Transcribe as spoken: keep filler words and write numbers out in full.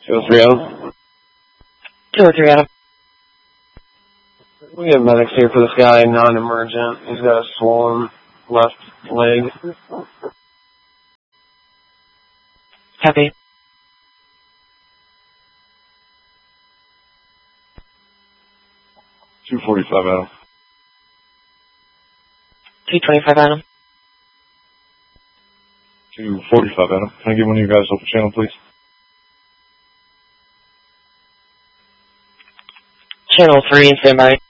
two oh three Adam. two oh three Adam. We have medics here for this guy, non-emergent. He's got a swollen left leg. Copy. two forty-five Adam. two twenty-five Adam. two forty-five Adam. Can I get one of you guys open channel, please? Channel three, stand by.